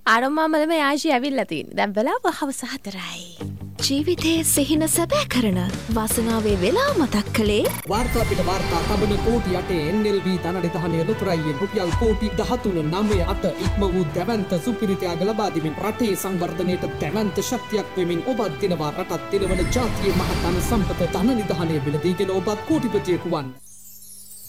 අරමාමල මේ ආශි ඇවිල්ලා තියෙන්නේ. දැන් වෙලාව හවස 4යි. ජීවිතයේ සිහින සැබෑ කරන වාසනාවේ වෙලා මතක් කළේ වාර්තා පිට වාර්තා තබන කෝටි 8 NLB ධනනිධානයේ ලොතරැයියෙන් රුපියල් කෝටි 13.98 ඉක්ම වූ දැවැන්ත සුපිරිතයාග ලබා දෙමින් රටේ සංවර්ධනයට දැවැන්ත ශක්තියක් වෙමින් ඔබත් දිනවා රටත් දිනවන ජාතියේ මහත් ධන සම්පත ධනනිධානයේ බිලදීගෙන ඔබත් කෝටිපතියෙකු වන්න.